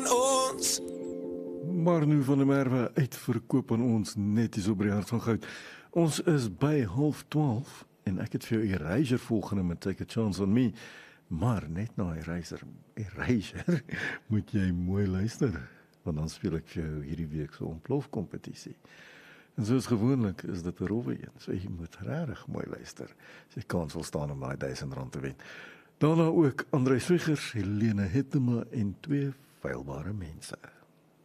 ons. Maar nu van der Merwe uitverkoop aan ons net hier so by die hart van goud. Ons is by 11:30 en ek het vir jou Erasure volgende met Take a Chance on Me. Maar net na Erasure moet jy mooi luister, want dan speel ek vir jou hierdie week se ontplofkompetisie. En soos gewoonlik is dit 'n rowwe een, so jy moet regtig mooi luister. Jy kans wil staan om daai R1000 te wen. Daarna ook André Swigers, Helene Hittema en 2 feilbare mense.